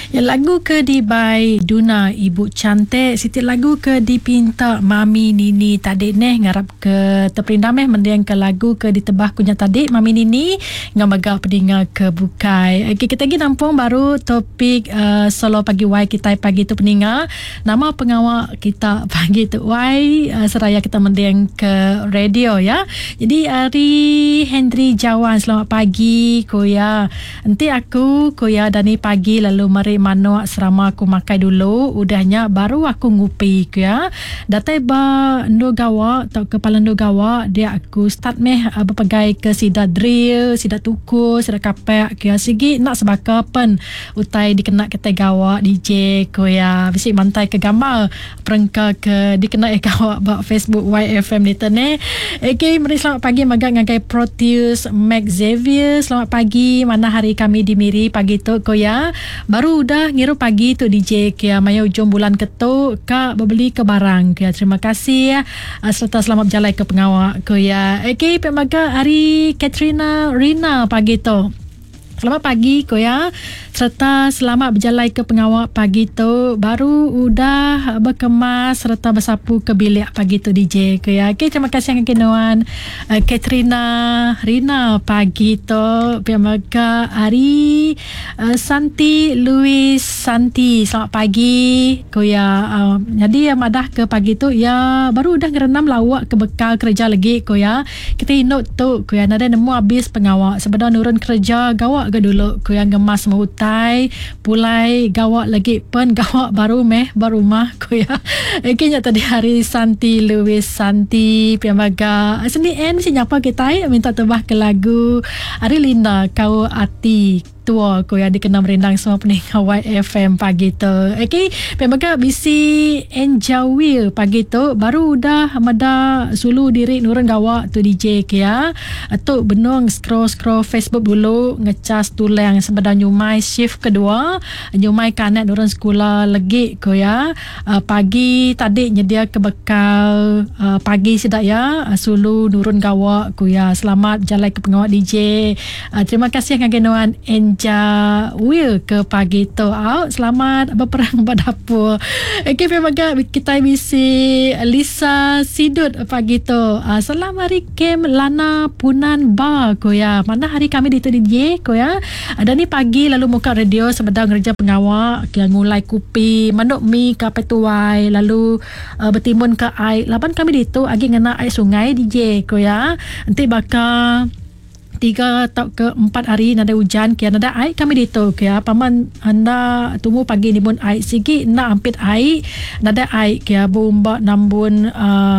Ya, lagu ke dibai Duna Ibu Cantik, Siti lagu ke dipinta Mami Nini tadi neh ngarap ke terperindah meh mendiang ke lagu ke ditebah kunya tadi Mami Nini ngamaga peninga ke bukai. Okay, kita lagi nampung baru topik solo pagi wai kita pagi tu peninga. Nama pengawal kita pagi tu wai seraya kita mendiang ke radio ya. Jadi Ari Hendri Jawan, selamat pagi Koya. Nanti aku Koya Dani pagi lalu mari mano serama aku makai dulu udahnya baru aku ngupi ya. Datai ba ndo gawa atau kepala ndo gawa dia aku start meh berpegai ke sida drill, sida tuku, sida kapek ya sigi nak sebakapan utai dikena ketai gawa DJ Koya bisi mantai ke gambar perengka ke dikena gawa ba Facebook YFM ni tene. Okay, mari selamat pagi maga ngagai Proteus Mac Xavier, selamat pagi. Mana hari kami di Miri pagi tu Koya. Baru udah ngiru pagi tu DJ Kia Maya ujung bulan ketuk Kak berbeli ke barang Kia. Terima kasih ya. Serta selamat berjalan ke pengawal Koya. Okay, pemaga hari Katrina Rina pagi tu. Selamat pagi Koya. Serta selamat berjalan ke pengawal pagi tu. Baru udah berkemas serta bersapu ke bilik pagi tu DJ Koya. Okay, terima kasih yang kinuan Katrina Rina pagi tu. Pemaga hari Santi Louis Santi. Selamat pagi Koya. Jadi madah ke pagi tu ya baru udah ngerenam lawak ke bekal kerja lagi Koya. Kita inut tu Koya nada nemu habis pengawal. Sebenarnya nurun kerja gawak ke dulu ku yang gemas mahutai pulai gawak lagi pun gawak baru baru rumah ku ya. Kayaknya tadi hari Santi Louis Santi piamaga seni mesti nyapa kita minta tebah ke lagu Ari Linda kau ati tua ko ya dikenal merindang semua pendengar YFM pagi tu. Okay, pemaga bisi enjawil pagi tu baru udah mada sulu diri nurun gawak tu DJ kia tu benung scroll Facebook dulu ngecas tulang sebenarnya nyumai shift kedua nyumai kanet nurun sekolah lagi ko ya. Pagi tadi nyedia ke bekal pagi sedak ya sulu nurun gawak ko ya. Selamat jalan ke pengawal DJ. Terima kasih ngagenuan Will ke pagi tu out. Selamat berperang berdapur. Okay, pemaga kita misi Lisa Sidut pagi tu. Selamat hari kem Lana Punan Bar ko ya. Mana hari kami di tu DJ ko ya. Ada ni pagi lalu muka radio sebedang kerja pengawal yang ngulai kupi manuk mi ke petuai lalu bertimbun ke air. Lapan kami di tu agi ngena air sungai DJ ko ya. Nanti bakal 3 atau ke 4 hari nada hujan kia nada air kami ditu kia paman anda tunggu pagi ni pun air sigi nak ampit air nada air kia bomba nambun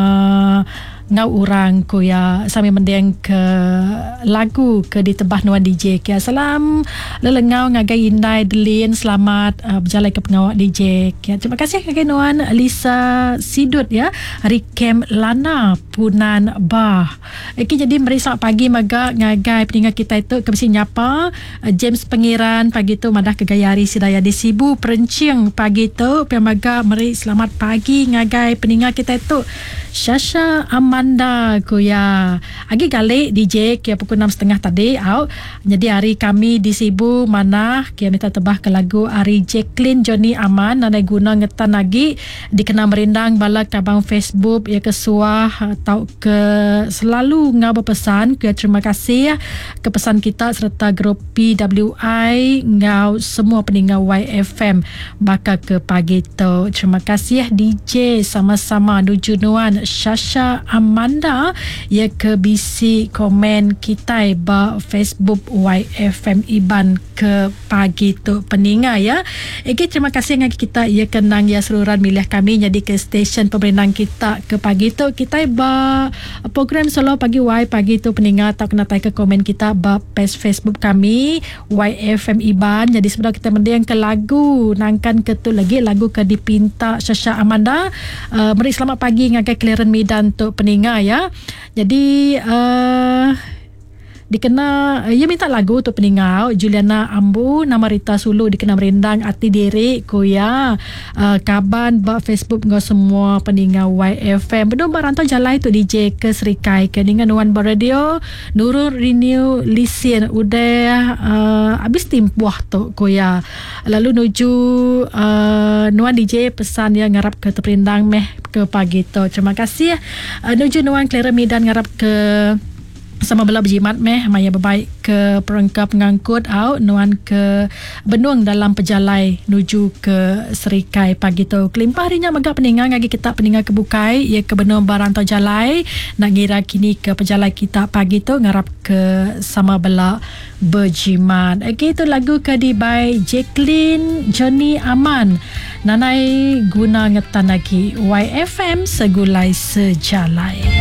ngau orang ko ya sambil mendiang ke lagu ke ditebah nuan DJ kia. Salam lelengau ngagai indai delin selamat berjalan ke pengawal DJ kia. Terima kasih ngagai nuan Lisa Sidut ya hari kem Lana Punan Bah. Okay, jadi mari selamat pagi maga ngagai pendengar kita itu kebisi nyapa James Pengiran pagi tu madah ke Gayari Sidaya di Sibu Perencing pagi tu pemaga mari selamat pagi ngagai pendengar kita itu Shasha Amanda Kuya. Agi galik DJ kia pukul 6.30 tadi out. Jadi hari kami di Sibu mana kia minta tebah ke lagu Ari Jacqueline Johnny Aman nada guna ngetan lagi dikenal merindang balak tabang Facebook ya kesuah atau ke selalu ngau berpesan kia. Terima kasih ke pesan kita serta grup PWI ngau semua pendengar YFM bakal ke pagi tu. Terima kasih DJ sama-sama nujunuan Shasha Amanda ya ke bisi komen kita ba Facebook YFM Iban ke pagi tu pendengar ya. Okay, terima kasih ngaki kita ya kenang ya seluruh milih kami jadi ke stesen pemerintahan kita ke pagi tu kita ba program solo pagi Y pagi tu pendengar tak kena tai ke komen kita ba page Facebook kami YFM Iban. Jadi sebenarnya kita mendiang ke lagu nangkan ke tu lagi lagu ke dipinta Shasha Amanda. Mari selamat pagi ngagai Clearan Medan tu pendengar ya. Jadi dikena ia minta lagu tu peningau Juliana Ambu, nama Rita Sulu dikena merindang Ati Derek Koya kaban bak Facebook ngau semua peningau YFM bedo barantau jalai tu DJ ke Serikai ke dengan Nuan Radio Nurul Renew Lisin udah habis timpuah tu Koya lalu nuju Nuan DJ pesan yang ngarap ke terperindang meh ke pagi tu. Terima kasih nuju Nuan Clara Midan ngarap ke sama bela berjimat meh maya berbaik ke perangkap ngangkut out Nuan ke Benung dalam pejalai nuju ke Serikai pagi tu. Kelimpah harinya megah peningang lagi kita peningang kebukai ia ke Benung barantau jalai nak ngira kini ke pejalai kita pagi tu ngarap ke sama bela berjimat. Okay, itu lagu ke di by Jacqueline Johnny Aman nanai guna ngetan lagi YFM segulai sejalai.